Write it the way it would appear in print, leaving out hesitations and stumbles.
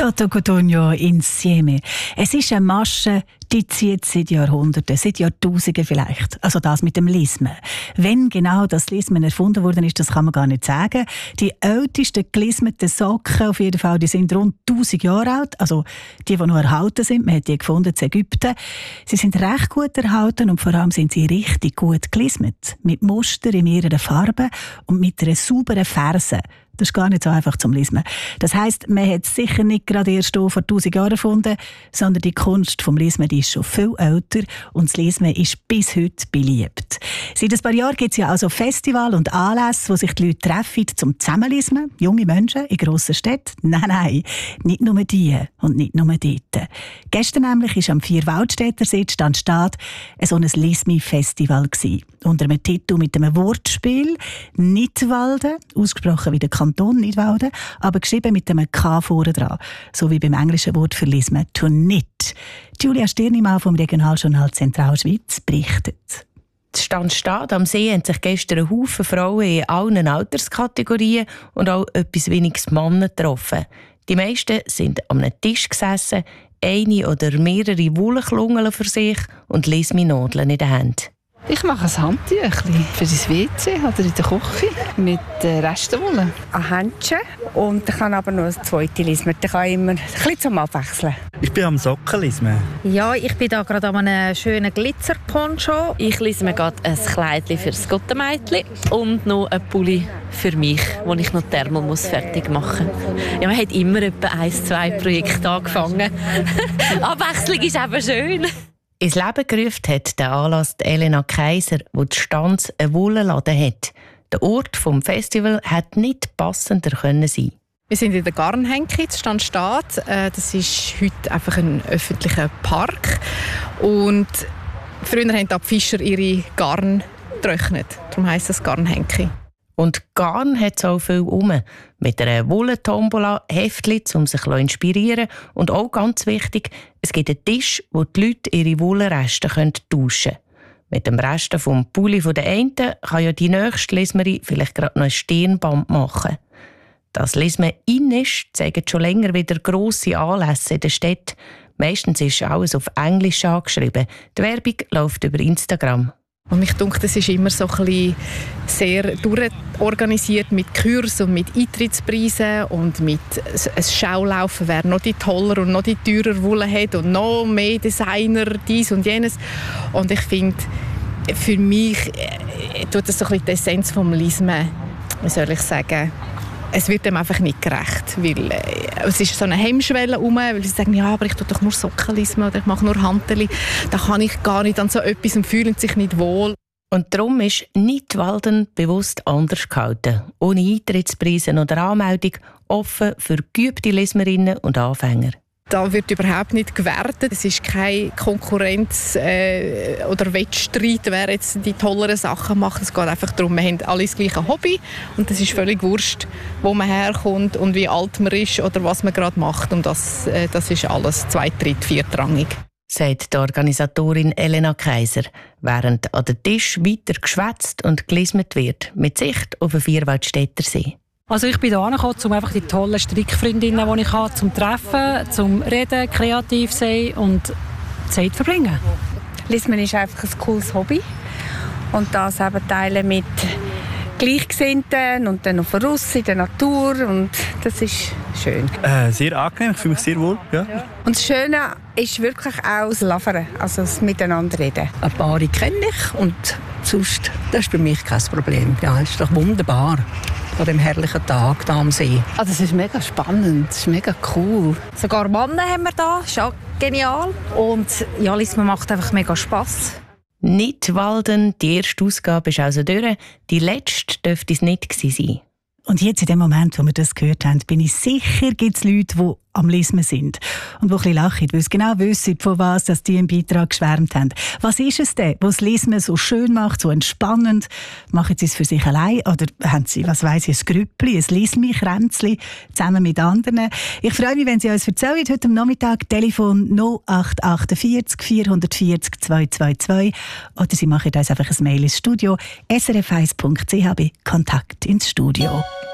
Toto Cutugno insieme. Es ist eine Masche, die zieht seit Jahrhunderten, seit Jahrtausenden vielleicht. Also das mit dem Lismen. Wenn genau das Lismen erfunden worden ist, das kann man gar nicht sagen. Die ältesten gelismeten Socken, auf jeden Fall, die sind rund 1000 Jahre alt. Also die noch erhalten sind, man hat die gefunden in Ägypten. Sie sind recht gut erhalten und vor allem sind sie richtig gut gelismet. Mit Muster in mehreren Farben und mit einer sauberen Ferse. Das ist gar nicht so einfach zum Lismen. Das heisst, man hat es sicher nicht gerade erst vor 1000 Jahren erfunden, sondern die Kunst vom Lismen ist schon viel älter und das Lismen ist bis heute beliebt. Seit ein paar Jahren gibt es ja also Festivals und Anlässe, wo sich die Leute treffen zum Zusammenlismen. Junge Menschen in grossen Städten. Nein, nicht nur die und nicht nur dort. Gestern nämlich war am Vierwaldstätter See Stand so ein Lismi-Festival gewesen. Unter einem Titel mit einem Wortspiel «Nidwalden», ausgesprochen wie der Kanton Nidwalden, aber geschrieben mit einem K vorne dran, so wie beim englischen Wort für Lismen «to knit». Julia Stirnimann vom Regionaljournal Zentralschweiz berichtet. Stand am See haben sich gestern ein Haufen Frauen in allen Alterskategorien und auch etwas weniges Männer getroffen. Die meisten sind an einem Tisch gesessen, eine oder mehrere Wollklungeln für sich und Lismi-Nadeln in der Hand. Ich mache ein Handtüchchen für das WC oder in der Küche mit Restenwolle. Ein Händchen und ich kann aber noch eine zweite lismen. Ich kann immer ein bisschen zum Abwechseln. Ich bin am Sockenlismen. Ja, ich bin da gerade an einem schönen Glitzerponcho. Ich lisme gerade ein Kleidchen für das Gottemädchen und noch ein Pulli für mich, wo ich noch Thermal fertig machen muss. Ja, man hat immer etwa 1-2 Projekte angefangen. Abwechslung ist eben schön. Ins Leben gerufen hat der Anlass Elena Kaiser, wo die Stanz einen Wollenladen hat. Der Ort des Festivals hätte nicht passender können sein. Wir sind in der Garnhenke in Stand. Das ist heute einfach ein öffentlicher Park. Und früher haben die Fischer ihre Garn getrocknet. Darum heisst das Garnhenke. Und Garn hat es auch viel rum. Mit einer Wollentombola, Heftchen, um sich zu inspirieren. Und auch ganz wichtig, es gibt einen Tisch, wo die Leute ihre Wollenreste tauschen können. Mit dem Rest vom Pulli der einen kann ja die nächste Lismerin vielleicht gerade noch ein Stirnband machen. Das Lismen in ist, zeigen schon länger wieder grosse Anlässe in der Stadt. Meistens ist alles auf Englisch angeschrieben. Die Werbung läuft über Instagram. Und mich denke, das ist immer so ein bisschen sehr durchorganisiert mit Kursen und mit Eintrittspreisen und mit ein Schaulaufen, wer noch die toller und noch die teurer Wolle hat und noch mehr Designer, dies und jenes. Und ich finde, für mich tut das so ein bisschen die Essenz vom Lismen, wie soll ich sagen, es wird dem einfach nicht gerecht, weil es ist so eine Hemmschwelle herum, weil sie sagen, ja, aber ich tue doch nur Socken lismen oder ich mache nur Handeli. Da kann ich gar nicht an so etwas und fühlen sich nicht wohl. Und darum ist Nidwalden bewusst anders gehalten. Ohne Eintrittspreise oder Anmeldung, offen für geübte Lismerinnen und Anfänger. Da wird überhaupt nicht gewertet. Es ist keine Konkurrenz oder Wettstreit, wer jetzt die tolleren Sachen macht. Es geht einfach darum, wir haben alle das gleiche Hobby und es ist völlig wurscht, wo man herkommt und wie alt man ist oder was man gerade macht. Und das ist alles zweit-, viertrangig. Sagt die Organisatorin Elena Kaiser, während an den Tisch weiter geschwätzt und gelismet wird, mit Sicht auf den Vierwaldstätter See. Also ich bin hier angekommen, um einfach die tollen Strickfreundinnen, die ich habe, zum Treffen, zum Reden, kreativ sein und Zeit verbringen. Lismen ist einfach ein cooles Hobby und das eben teilen mit Gleichgesinnten und dann noch raus in der Natur und das ist schön. Sehr angenehm, ich fühle mich sehr wohl. Ja. Und das Schöne ist wirklich auch das Lavern, also das Miteinanderreden. Ein paar kenne ich und sonst, das ist für mich kein Problem. Ja, es ist doch wunderbar an dem herrlichen Tag hier am See. Also es ist mega spannend, es ist mega cool. Sogar Männer haben wir da, ist auch genial. Und ja, Lismen macht einfach mega Spass. Nidwalden, die erste Ausgabe ist also durch. Die letzte dürfte es nicht gewesen sein. Und jetzt in dem Moment, wo wir das gehört haben, bin ich sicher, gibt es Leute, die am Lismen sind und die ein bisschen lachen, weil sie genau wissen, von was dass die im Beitrag geschwärmt haben. Was ist es denn, was das Lismen so schön macht, so entspannend? Machen sie es für sich allein oder haben sie, was weiss ich, ein Grüppli, ein Lismi-Kränzli zusammen mit anderen? Ich freue mich, wenn Sie uns erzählen, heute am Nachmittag, Telefon 0848 440 222 oder Sie machen uns einfach ein Mail ins Studio srf1.ch bei Kontakt ins Studio.